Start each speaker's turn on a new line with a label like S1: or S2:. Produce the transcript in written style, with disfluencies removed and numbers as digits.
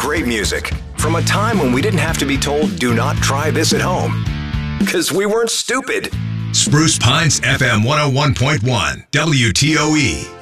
S1: great music from a time when we didn't have to be told, do not try this at home. Because we weren't stupid.
S2: Spruce Pines FM 101.1 WTOE.